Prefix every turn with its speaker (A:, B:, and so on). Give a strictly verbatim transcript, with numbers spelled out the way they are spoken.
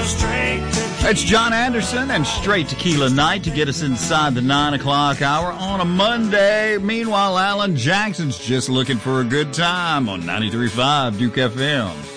A: It's John Anderson and Straight Tequila Night to get us inside the nine o'clock hour on a Monday. Meanwhile, Alan Jackson's just looking for a good time on ninety-three point five Duke F M.